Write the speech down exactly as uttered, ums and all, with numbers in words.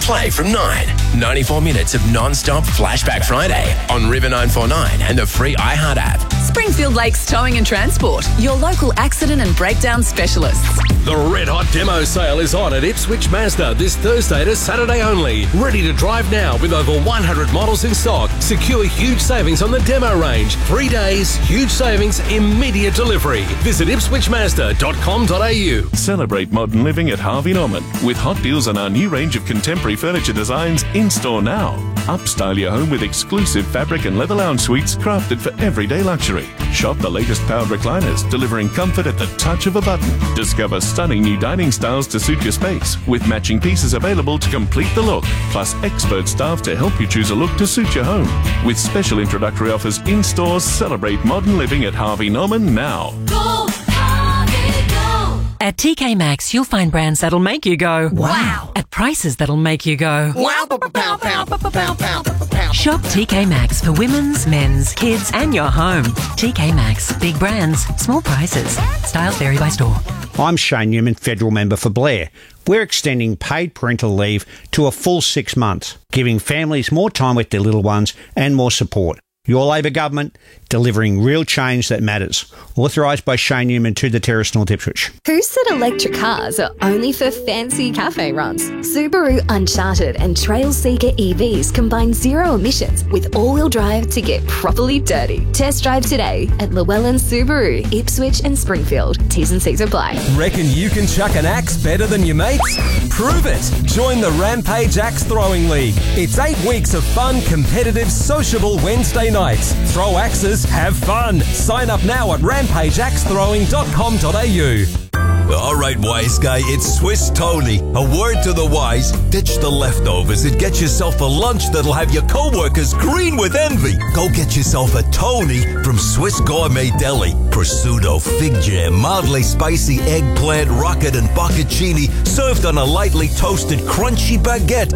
play from nine. ninety-four minutes of non-stop Flashback Friday on River nine four nine and the free iHeart app. Springfield Lakes Towing and Transport, your local accident and breakdown specialists. The Red Hot Demo Sale is on at Ipswich Mazda this Thursday to Saturday only. Ready to drive now with over one hundred models in stock. Secure huge savings on the demo range. Three days, huge savings, immediate delivery. Visit ipswich mazda dot com dot a u. Celebrate modern living at Harvey Norman with hot deals on our new range of contemporary furniture designs in-store now. Upstyle your home with exclusive fabric and leather lounge suites crafted for everyday luxury. Shop the latest powered recliners, delivering comfort at the touch of a button. Discover stunning new dining styles to suit your space, with matching pieces available to complete the look, plus expert staff to help you choose a look to suit your home. With special introductory offers in stores, celebrate modern living at Harvey Norman now. Go, Harvey, go! At T K Maxx, you'll find brands that'll make you go, Wow! At prices that'll make you go, Wow! Pow, pow, pow, pow, pow, pow. Shop T K Maxx for women's, men's, kids, and your home. T K Maxx. Big brands, small prices. Styles vary by store. I'm Shane Newman, federal member for Blair. We're extending paid parental leave to a full six months, giving families more time with their little ones and more support. Your Labor government, delivering real change that matters. Authorised by Shane Newman to the Terrace North Ipswich. Who said electric cars are only for fancy cafe runs? Subaru Uncharted and Trail Seeker E Vs combine zero emissions with all-wheel drive to get properly dirty. Test drive today at Llewellyn Subaru, Ipswich and Springfield. T's and C's apply. Reckon you can chuck an axe better than your mates? Prove it! Join the Rampage Axe Throwing League. It's eight weeks of fun, competitive, sociable Wednesday nights. Throw axes, have fun. Sign up now at rampage axe throwing dot com dot a u. All right, wise guy, it's Swiss Tony. A word to the wise, ditch the leftovers and get yourself a lunch that'll have your co-workers green with envy. Go get yourself a Tony from Swiss Gourmet Deli. Prosciutto, fig jam, mildly spicy eggplant, rocket and bocconcini served on a lightly toasted crunchy baguette